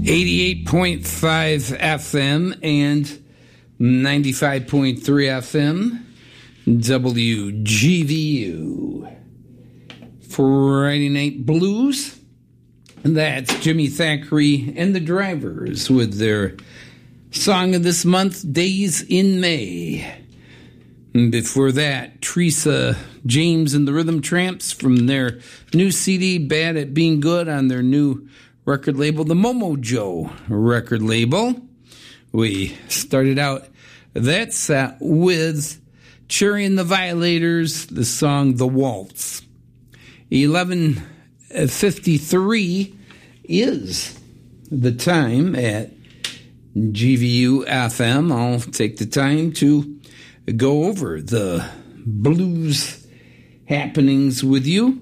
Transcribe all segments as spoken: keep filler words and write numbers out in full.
eighty-eight point five F M and ninety-five point three F M, W G V U. Friday Night Blues. And that's Jimmy Thackeray and the Drivers with their song of this month, Days in May. And before that, Teresa James and the Rhythm Tramps from their new C D, Bad at Being Good, on their new record label, the Momo Joe record label. We started out that set with Cherry and the Violators, the song The Waltz. eleven fifty-three is the time at G V U F M. I'll take the time to go over the blues happenings with you.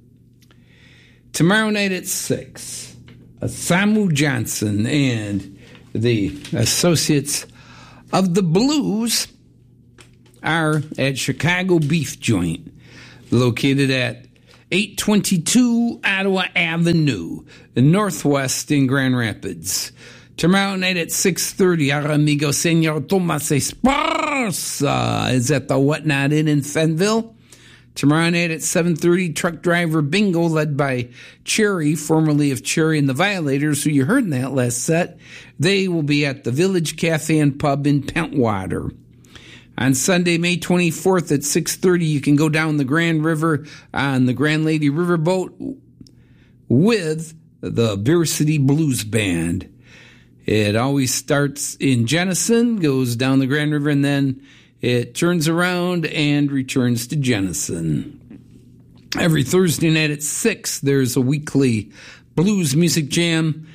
Tomorrow night at six, Samu Johnson and the Associates of the Blues are at Chicago Beef Joint, located at eight twenty-two Ottawa Avenue, Northwest in Grand Rapids. Tomorrow night at six thirty, our amigo Senor Tomas Esparza is at the Whatnot Inn in Fenville. Tomorrow night at seven thirty, Truck Driver Bingo, led by Cherry, formerly of Cherry and the Violators, who you heard in that last set. They will be at the Village Cafe and Pub in Pentwater. On Sunday, May twenty-fourth at six thirty, you can go down the Grand River on the Grand Lady Riverboat with the Beer City Blues Band. It always starts in Jenison, goes down the Grand River, and then it turns around and returns to Jenison. Every Thursday night at six, there's a weekly blues music jam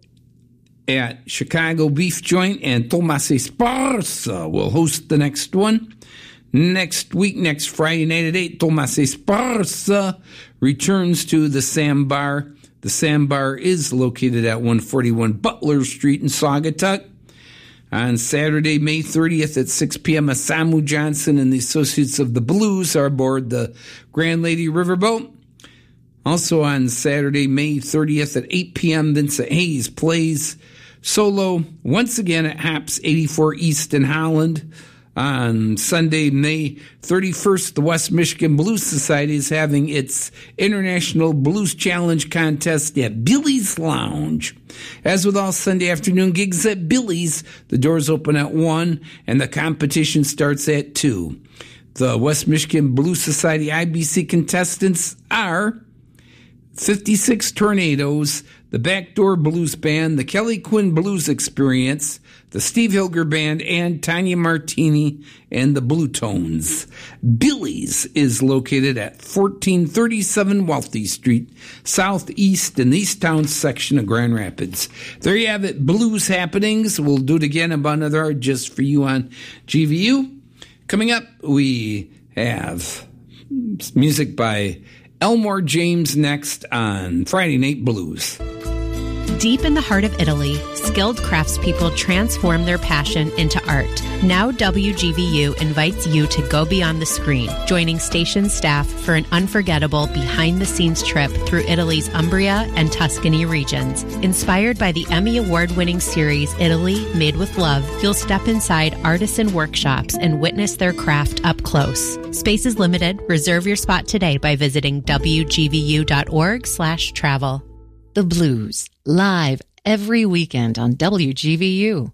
at Chicago Beef Joint, and Tomas Esparza will host the next one. Next week, next Friday night at eight, Tomas Esparza returns to the Sam Bar. The Sam Bar is located at one forty-one Butler Street in Saugatuck. On Saturday, May thirtieth at six p.m., Samu Johnson and the Associates of the Blues are aboard the Grand Lady Riverboat. Also on Saturday, May thirtieth at eight p.m., Vincent Hayes plays solo once again at Haps eighty-four East in Holland. On Sunday, May thirty-first, the West Michigan Blues Society is having its International Blues Challenge contest at Billy's Lounge. As with all Sunday afternoon gigs at Billy's, the doors open at one and the competition starts at two. The West Michigan Blues Society I B C contestants are fifty-six Tornadoes, the Backdoor Blues Band, the Kelly Quinn Blues Experience, the Steve Hilger Band, and Tanya Martini and the Blue Tones. Billy's is located at fourteen thirty-seven Wealthy Street, southeast in the East Town section of Grand Rapids. There you have it, blues happenings. We'll do it again about another hour just for you on G V U. Coming up, we have music by Elmore James next on Friday Night Blues. Deep in the heart of Italy, skilled craftspeople transform their passion into art. Now W G V U invites you to go beyond the screen, joining station staff for an unforgettable behind-the-scenes trip through Italy's Umbria and Tuscany regions. Inspired by the Emmy Award-winning series Italy Made with Love, you'll step inside artisan workshops and witness their craft up close. Space is limited. Reserve your spot today by visiting W G V U dot org slash travel. The Blues, live every weekend on W G V U.